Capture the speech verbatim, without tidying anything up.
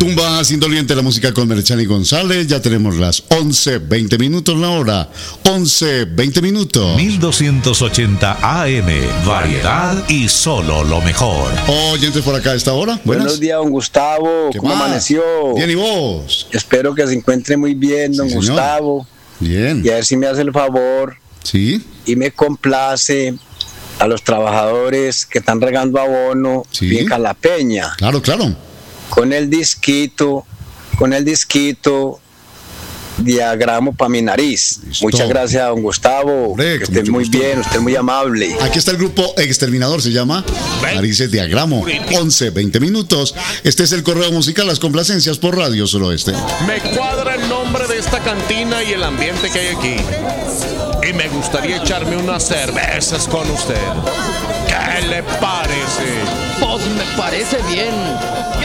Tumba sin doliente, la música con Merchani González. Ya tenemos las once veinte minutos la hora. once veinte minutos. mil doscientos ochenta A M. Variedad y solo lo mejor. Oyentes por acá a esta hora. Buenas. Buenos días, don Gustavo. ¿Cómo más? amaneció? Bien, ¿y vos? Espero que se encuentre muy bien, don Sí, señor. Gustavo. Bien. Y a ver si me hace el favor Sí. y me complace a los trabajadores que están regando abono Sí. en Calapeña. Claro, claro. Con el disquito, con el disquito, diagramo para mi nariz. Listo. Muchas gracias, don Gustavo. Hombre, que con esté mucho muy gusto. bien, usted es muy amable. Aquí está el grupo Exterminador, se llama Narices Diagramo. once veinte minutos. Este es el correo musical, las complacencias por Radio Suroeste. Me cuadra el nombre de esta cantina y el ambiente que hay aquí. Y me gustaría echarme unas cervezas con usted. ¿Qué le parece? Pues me parece bien.